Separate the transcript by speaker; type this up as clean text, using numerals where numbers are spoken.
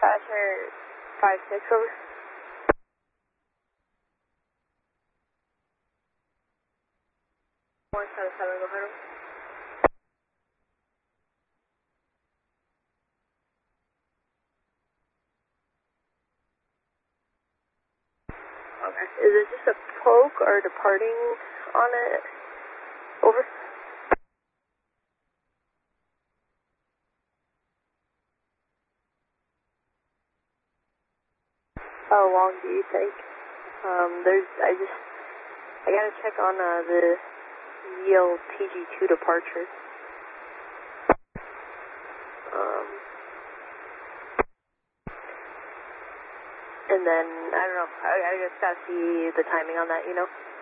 Speaker 1: Passenger 56 over. Go ahead. Okay. Is it just a poke or departing on it? Over. How long do you think? I gotta check on the Yale TG2 departure. And then, I don't know, I just gotta see the timing on that, you know?